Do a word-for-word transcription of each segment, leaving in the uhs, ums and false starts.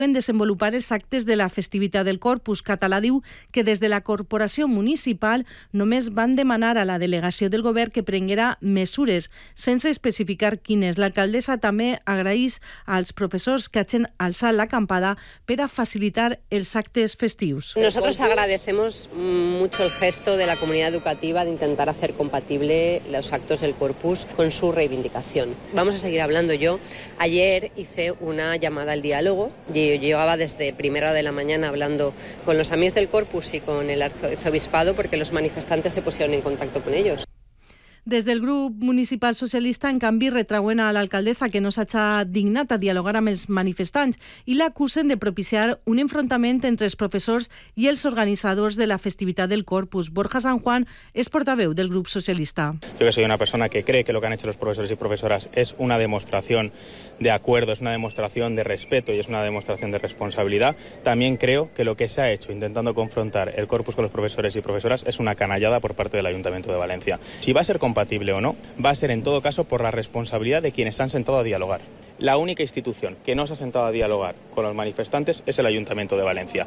en desenvolupar els actes de la festivitat del Corpus. Català diu que des de la corporació municipal només van demanar a la delegació del govern que prenguera mesures, sense especificar quines. L'alcaldessa també agraeix als professors que hagin alçat la campada per a facilitar els actes festius. Nosotros agradecemos mucho el gesto de la comunidad educativa de intentar hacer compatible los actos del Corpus con su reivindicación. Vamos a seguir hablando. Yo ayer hice una llamada al diálogo y yo llevaba desde primera hora de la mañana hablando con los amigos del Corpus y con el arzobispado porque los manifestantes se pusieron en contacto con ellos. Des del grup municipal socialista, en canvi, retrauen a l'alcaldessa que no s'ha dignat a dialogar amb els manifestants i l'acusen de propiciar un enfrontament entre els professors i els organitzadors de la festivitat del Corpus. Borja San Juan és portaveu del grup socialista. Yo que soy una persona que cree que lo que han hecho los profesores y profesoras es una demostración de acuerdo, es una demostración de respeto y es una demostración de responsabilidad. También creo que lo que se ha hecho intentando confrontar el Corpus con los profesores y profesoras es una canallada por parte del Ayuntamiento de Valencia. Si va a ser compatible o no, va a ser en todo caso por la responsabilidad de quienes se han sentado a dialogar. La única institución que no se ha sentado a dialogar con los manifestantes es el Ayuntamiento de Valencia.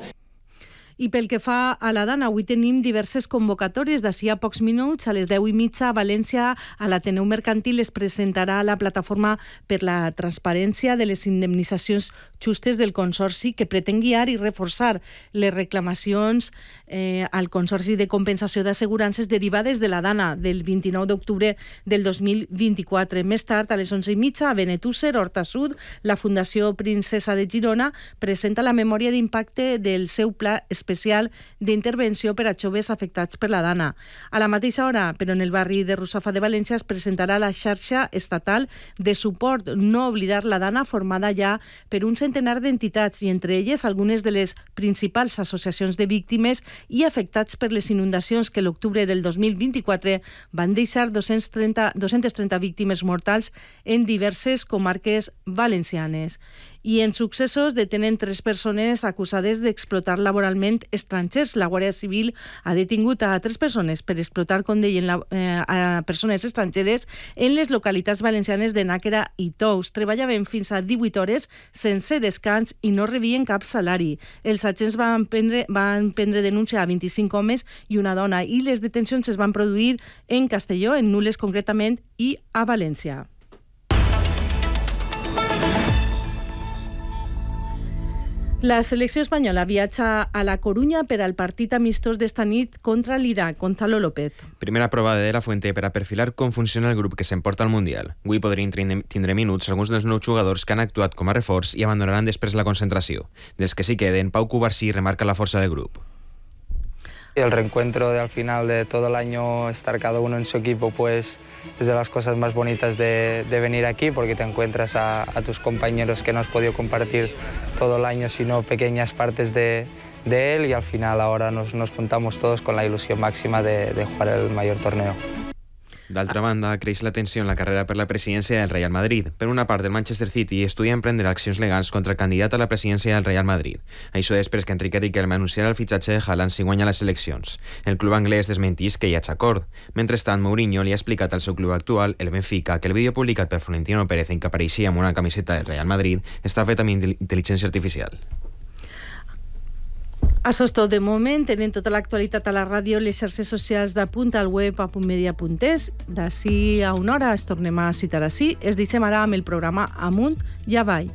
I pel que fa a la Dana, avui tenim diverses convocatòries. D'ací a pocs minuts, a les deu i mitja, a València, a l'Ateneu Mercantil es presentarà la plataforma per la transparència de les indemnitzacions justes del Consorci, que pretén guiar i reforçar les reclamacions eh, al Consorci de Compensació d'Assegurances derivades de la Dana del vint-i-nou d'octubre del dos mil vint-i-quatre. Més tard, a les onze i mitja, a Benetússer, Horta Sud, la Fundació Princesa de Girona presenta la memòria d'impacte del seu pla especial d'intervenció per a joves afectats per la Dana. A la mateixa hora, però en el barri de Russafa de València, es presentarà la xarxa estatal de suport No oblidar la Dana, formada ja per un centenar d'entitats i entre elles algunes de les principals associacions de víctimes i afectats per les inundacions que l'octubre del dos mil vint-i-quatre van deixar dos-cents trenta víctimes mortals en diverses comarques valencianes. I en successos detenen tres persones acusades d'explotar laboralment estrangers. La Guàrdia Civil ha detingut a tres persones per explotar, com deien, la, eh, a persones estrangeres en les localitats valencianes de Nàquera i Tous. Treballaven fins a divuit hores sense descans i no rebien cap salari. Els agents van prendre, van prendre denúncia a vint-i-cinc homes i una dona i les detencions es van produir en Castelló, en Nules concretament, i a València. La selecció espanyola viatja a la Corunya per al partit amistós d'esta nit contra l'Iraq. Gonzalo López. Primera prova de la Fuente per a perfilar com funciona el grup que s'emporta al Mundial. Avui podrien tindre minuts alguns dels nous jugadors que han actuat com a reforç i abandonaran després la concentració. Dels que sí queden, Pau Cubarsí remarca la força del grup. El reencuentro de al final de todo el año, estar cada uno en su equipo, pues es de las cosas más bonitas de, de venir aquí, porque te encuentras a, a tus compañeros que no has podido compartir todo el año, sino pequeñas partes de, de él, y al final ahora nos, nos juntamos todos con la ilusión máxima de, de jugar el mayor torneo. D'altra banda, creix la tensió en la carrera per la presidència del Real Madrid. Per una part, el Manchester City estudia emprendre accions legals contra el candidat a la presidència del Real Madrid. Això després que Enrique Riquelme anunciarà el fitxatge de Haaland si guanya les eleccions. El club anglès desmentís que hi hagi acord. Mentrestant, Mourinho li ha explicat al seu club actual, el Benfica, que el vídeo publicat per Florentino Pérez en què apareixia amb una camiseta del Real Madrid està fet amb intel·ligència artificial. Això és tot de moment. Tenen tota l'actualitat a la ràdio, les xarxes socials de Punt, al web a puntmedia punt es. D'ací a una hora es tornem a citar així. Es deixem ara amb el programa Amunt i Avall.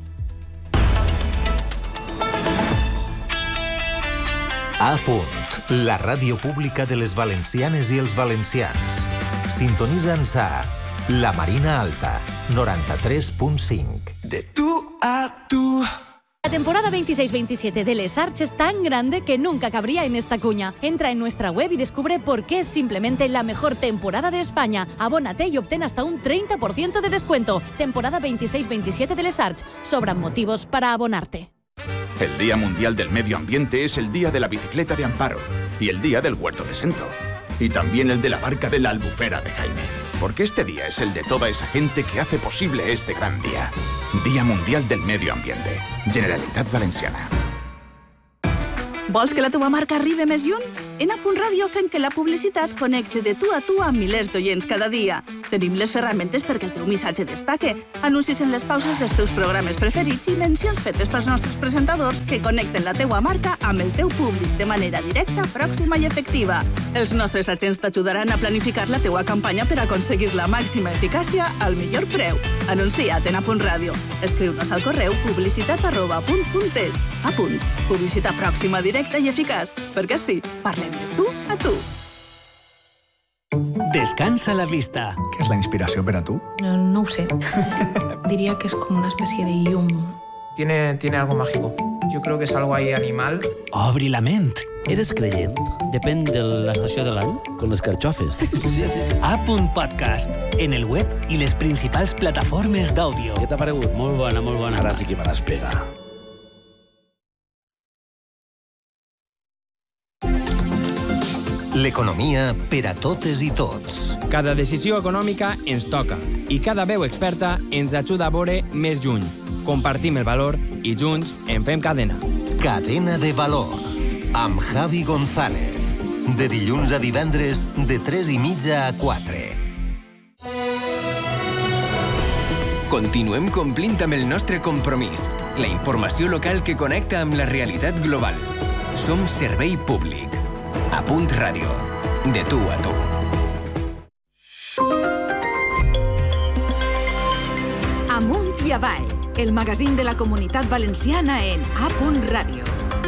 A Punt, la ràdio pública de les valencianes i els valencians. Sintonitza'ns a La Marina Alta, noranta-tres punt cinc. De tu a tu. La temporada veintiséis veintisiete de Les Arts es tan grande que nunca cabría en esta cuña. Entra en nuestra web y descubre por qué es simplemente la mejor temporada de España. Abónate y obtén hasta un treinta por ciento de descuento. Temporada veintiséis veintisiete de Les Arts. Sobran motivos para abonarte. El Día Mundial del Medio Ambiente es el Día de la Bicicleta de Amparo y el Día del Huerto de Sento. Y también el de la Barca de la Albufera de Jaime. Porque este día es el de toda esa gente que hace posible este gran día. Día Mundial del Medio Ambiente. Generalitat Valenciana. Vols que la teva marca arribi més lluny? En A Punt Ràdio fem que la publicitat connecti de tu a tu amb milers d'oients cada dia. Tenim les ferramentes perquè el teu missatge destaque, anuncis en les pauses dels teus programes preferits i mencions fetes pels nostres presentadors que connecten la teua marca amb el teu públic de manera directa, pròxima i efectiva. Els nostres agents t'ajudaran a planificar la teua campanya per aconseguir la màxima eficàcia al millor preu. Anuncia't en Apunt Ràdio. Escriu-nos al correu publicitat arroba apunt punt es. Apunt. Publicitat pròxima, directa i eficaç. Perquè sí, parlem de tu a tu. Descansa la vista. ¿Qué es la inspiración para tú? No, no sé. Diría que es como una especie de llum. Tiene, tiene algo mágico. Yo creo que es algo ahí animal. Obri la ment. Eres creient? Depèn de l'estació de l'any. Con les carxofes. Sí, sí, sí. Apunt Podcast. En el web i les principals plataformes d'àudio. Què t'ha paregut? Molt bona, molt bona. Ara sí que me l'has pegat. L'economia per a totes i tots. Cada decisió econòmica ens toca i cada veu experta ens ajuda a veure més lluny. Compartim el valor i junts en fem cadena. Cadena de valor, amb Javi González. De dilluns a divendres, de tres i mitja a quatre. Continuem complint amb el nostre compromís. La informació local que connecta amb la realitat global. Som servei públic. Apunt Ràdio. De tu a tu. Amunt i avall. El magazín de la Comunitat Valenciana en Apunt Ràdio.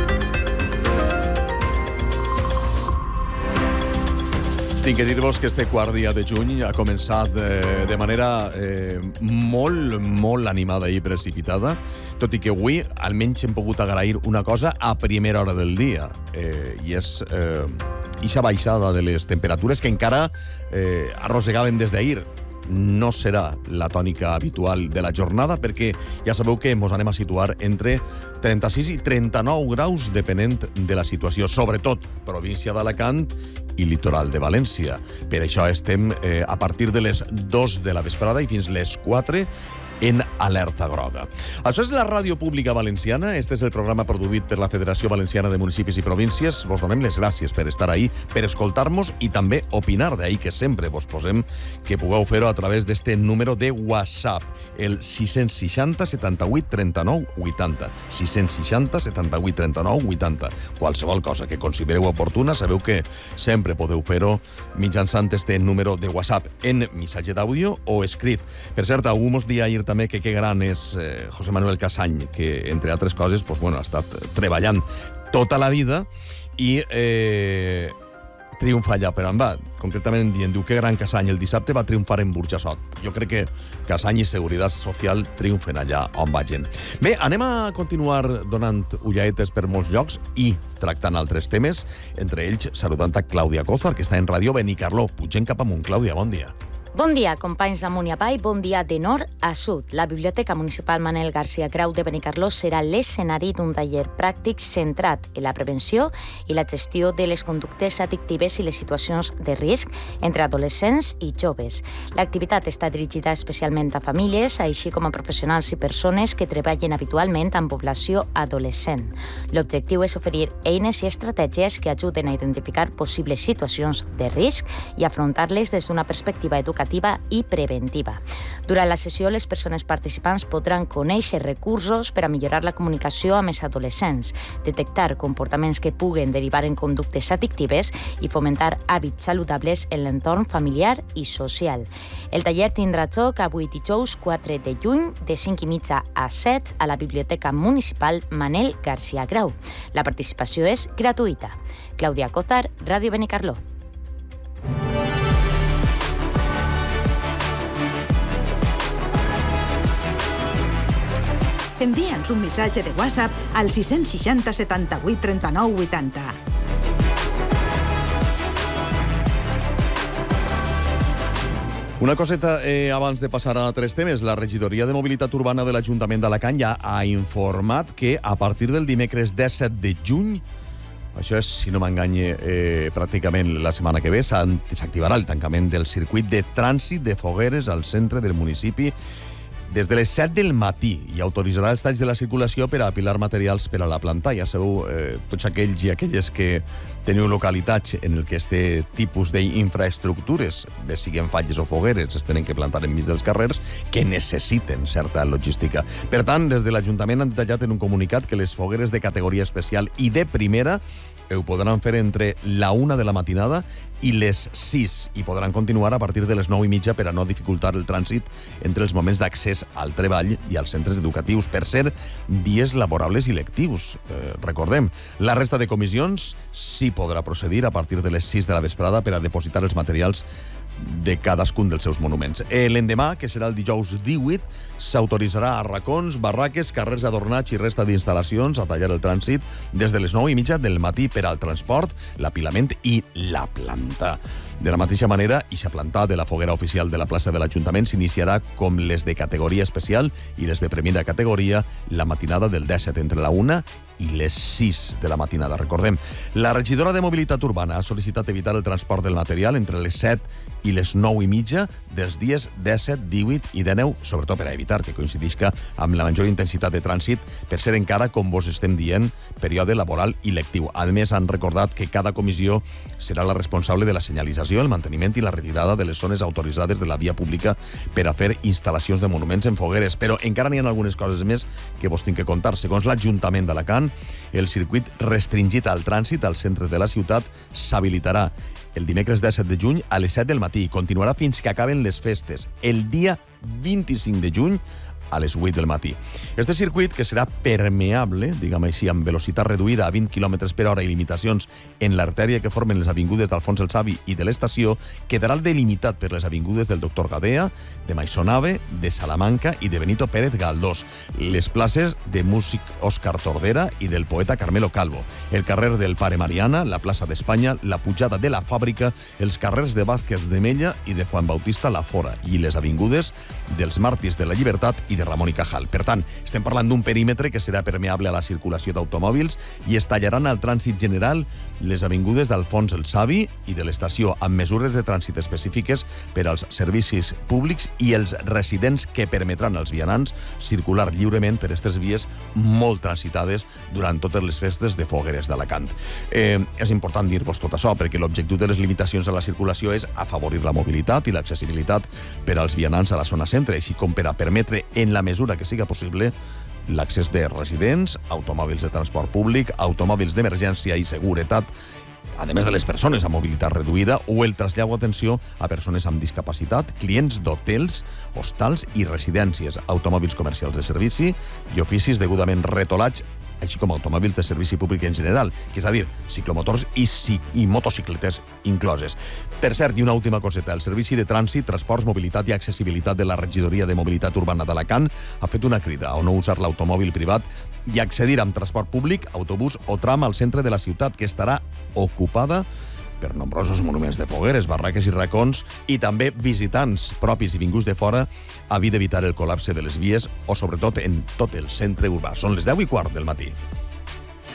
Tinc que dir-vos que este quart dia de juny ha començat eh, de manera eh, molt, molt animada i precipitada, tot i que avui almenys hem pogut agrair una cosa a primera hora del dia, eh, i és eh, ixa baixada de les temperatures que encara eh, arrossegàvem des d'ahir. No serà la tònica habitual de la jornada perquè ja sabeu que ens anem a situar entre trenta-sis i trenta-nou graus depenent de la situació, sobretot província d'Alacant i litoral de València. Per això estem eh, a partir de les dos de la vesprada i fins les quatre en alerta groga. Això és la Ràdio Pública Valenciana. Este és el programa produït per la Federació Valenciana de Municipis i Províncies. Vos donem les gràcies per estar ahí, per escoltar-nos i també opinar. D'ahí que sempre vos posem que pugueu fer-ho a través d'este número de WhatsApp, el sis sis zero, setanta-vuit, trenta-nou, vuitanta. sis sis zero, setanta-vuit, trenta-nou, vuitanta. Qualsevol cosa que considereu oportuna, sabeu que sempre podeu fer-ho mitjançant este número de WhatsApp en missatge d'àudio o escrit. Per cert, algú mos dia ahir també que que gran és eh, José Manuel Casany, que, entre altres coses, pues, bueno, ha estat treballant tota la vida i eh, triomfa allà per on va. Concretament dient, diu que gran Casany el dissabte va triomfar en Burjassot. Jo crec que Casany i Seguretat Social triomfen allà on vagin. Bé, anem a continuar donant ullaetes per molts llocs i tractant altres temes, entre ells saludant a Clàudia Cózar, que està en Ràdio Benicarló. Pugem cap amunt. Clàudia, bon dia. Bon dia, companys d'Amunt i Avall, bon dia de nord a sud. La Biblioteca Municipal Manel García Grau de Benicarló serà l'escenari d'un taller pràctic centrat en la prevenció i la gestió de les conductes addictives i les situacions de risc entre adolescents i joves. L'activitat està dirigida especialment a famílies, així com a professionals i persones que treballen habitualment amb població adolescent. L'objectiu és oferir eines i estratègies que ajuden a identificar possibles situacions de risc i afrontar-les des d'una perspectiva educativa i preventiva. Durant la sessió, les persones participants podran conèixer recursos per a millorar la comunicació amb els adolescents, detectar comportaments que puguen derivar en conductes addictives i fomentar hàbits saludables en l'entorn familiar i social. El taller tindrà lloc avui dijous quatre de juny de cinc i mitja a set a la Biblioteca Municipal Manel García Grau. La participació és gratuïta. Clàudia Cózar, Ràdio Benicarló. Envia'ns un missatge de WhatsApp al sis sis zero, setanta-vuit, trenta-nou, vuitanta. Una coseta eh, abans de passar a tres temes. La regidoria de mobilitat urbana de l'Ajuntament d'Alacant ja ha informat que a partir del dimecres disset de juny, això és, si no m'enganye, eh, pràcticament la setmana que ve, s'activarà el tancament del circuit de trànsit de fogueres al centre del municipi des de les set del matí i autoritzarà els talls de la circulació per a apilar materials per a la planta. Ja sabeu, eh, tots aquells i aquelles que teniu localitats en el que este tipus d'infraestructures, bé siguin falles o fogueres, es tenen que plantar enmig dels carrers, que necessiten certa logística. Per tant, des de l'Ajuntament han detallat en un comunicat que les fogueres de categoria especial i de primera ho podran fer entre la una de la matinada i les sis, i podran continuar a partir de les nou i mitja per a no dificultar el trànsit entre els moments d'accés al treball i als centres educatius, per ser dies laborables i lectius. Eh, recordem, la resta de comissions sí podrà procedir a partir de les sis de la vesprada per a depositar els materials de cadascun dels seus monuments. L'endemà, que serà el dijous divuit, s'autoritzarà a racons, barraques, carrers adornats i resta d'instal·lacions a tallar el trànsit des de les nou i mitja del matí per al transport, l'apilament i la planta. De la mateixa manera, ixa planta de la foguera oficial de la plaça de l'Ajuntament s'iniciarà com les de categoria especial i les de primera categoria la matinada del disset, entre la una i les sis de la matinada. Recordem, la regidora de Mobilitat Urbana ha sol·licitat evitar el transport del material entre les set i les nou i mitja dels dies disset, divuit i dinou, sobretot per a evitar que coincidisca amb la major intensitat de trànsit, per ser encara, com vos estem dient, període laboral i lectiu. A més, han recordat que cada comissió serà la responsable de la senyalització, el manteniment i la retirada de les zones autoritzades de la via pública per a fer instal·lacions de monuments en fogueres. Però encara n'hi ha algunes coses més que vos tinc que contar. Segons l'Ajuntament d'Alacant, el circuit restringit al trànsit al centre de la ciutat s'habilitarà el dimecres disset de juny a les set del matí i continuarà fins que acaben les festes, el dia vint-i-cinc de juny a les vuit del matí. Este circuit, que serà permeable, diguem així, amb velocitat reduïda a vint quilòmetres per hora i limitacions en l'artèria que formen les avingudes d'Alfons el Savi i de l'Estació, quedarà delimitat per les avingudes del Doctor Gadea, de Maisonave, de Salamanca i de Benito Pérez Galdós, les places de músic Òscar Tordera i del poeta Carmelo Calvo, el carrer del Pare Mariana, la plaça d'Espanya, la pujada de la Fàbrica, els carrers de Vázquez de Mella i de Juan Bautista Lafora i les avingudes dels Màrtirs de la Llibertat i de Ramon i Cajal. Per tant, estem parlant d'un perímetre que serà permeable a la circulació d'automòbils i es tallaran al trànsit general les avingudes d'Alfons el Savi i de l'Estació, amb mesures de trànsit específiques per als servicis públics i els residents que permetran als vianants circular lliurement per aquestes vies molt transitades durant totes les festes de fogueres d'Alacant. Eh, és important dir-vos tot això, perquè l'objectiu de les limitacions a la circulació és afavorir la mobilitat i l'accessibilitat per als vianants a la zona centre, així com per a permetre, en la mesura que siga possible, l'accés de residents, automòbils de transport públic, automòbils d'emergència i seguretat, a més de les persones amb mobilitat reduïda, o el trasllat o atenció a persones amb discapacitat, clients d'hotels, hostals i residències, automòbils comercials de servici i oficis degudament retolats, així com automòbils de servici públic en general, que és a dir, ciclomotors i, i motocicletes incloses. Per cert, i una última coseta, el Servici de Trànsit, Transports, Mobilitat i Accessibilitat de la Regidoria de Mobilitat Urbana d'Alacant ha fet una crida a no usar l'automòbil privat i accedir amb transport públic, autobús o tram al centre de la ciutat, que estarà ocupada per nombrosos monuments de fogueres, barraques i racons, i també visitants propis i vinguts de fora, a fi d'evitar el col·lapse de les vies o, sobretot, en tot el centre urbà. Són les deu i quart del matí.